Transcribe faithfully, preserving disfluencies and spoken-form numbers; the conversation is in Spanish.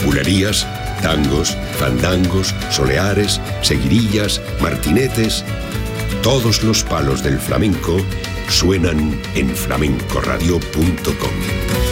bulerías, tangos, fandangos, soleares, seguirillas, martinetes. Todos los palos del flamenco suenan en flamenco radio punto com.